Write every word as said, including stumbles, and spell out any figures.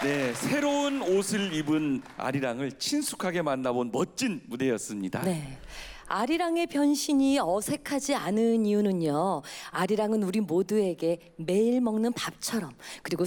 네, 새로운 옷을 입은 아리랑을 친숙하게 만나본 멋진 무대였습니다. 네. 아리랑의 변신이 어색하지 않은 이유는요. 아리랑은 우리 모두에게 매일 먹는 밥처럼, 그리고